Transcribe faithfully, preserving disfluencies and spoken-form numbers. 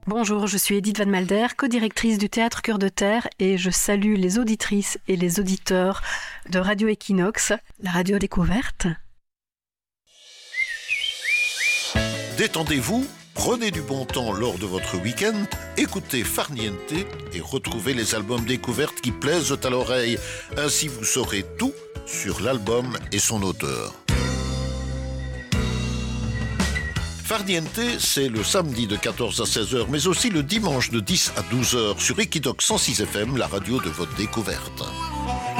Bonjour, je suis Edith Van Malder, co-directrice du Théâtre Cœur de Terre et je salue les auditrices et les auditeurs de Radio Equinox, la radio découverte. Détendez-vous, prenez du bon temps lors de votre week-end, écoutez Farniente et retrouvez les albums découvertes qui plaisent à l'oreille. Ainsi vous saurez tout sur l'album et son auteur. Farniente, c'est le samedi de quatorze à seize heures, mais aussi le dimanche de dix à douze heures sur Equinox cent six F M, la radio de votre découverte.